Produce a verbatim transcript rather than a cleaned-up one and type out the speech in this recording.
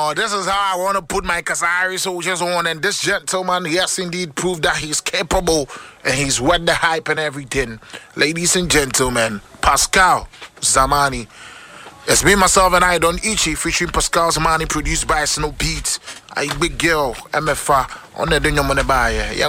No, this is how I want to put my Kasari soldiers on. And this gentleman, yes, indeed, proved that he's capable and he's worth the hype and everything. Ladies and gentlemen, Pascal Zamani. It's me, myself, and I, Don Ichi, featuring Pascal Zamani, produced by Snow Beats. I big girl, M F A, on the Dunya Monebaya.